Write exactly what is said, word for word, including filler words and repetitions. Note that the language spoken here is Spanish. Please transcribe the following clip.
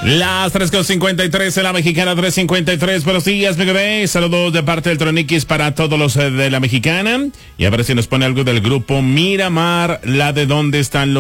Las tres con cincuenta y tres en la Mexicana, tres cincuenta y tres. Buenos días, mi bebé. Saludos de parte del Troniquis para todos los eh, de la Mexicana. Y a ver si nos pone algo del grupo Miramar, la de dónde están los